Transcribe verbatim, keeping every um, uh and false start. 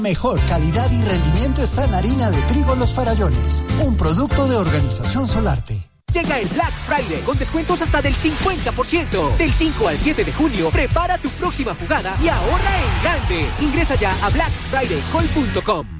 Mejor calidad y rendimiento está en harina de trigo Los Farallones, un producto de Organización Solarte. Llega el Black Friday con descuentos hasta del cincuenta por ciento. Del cinco al siete de junio, prepara tu próxima jugada y ahorra en grande. Ingresa ya a black friday call punto com.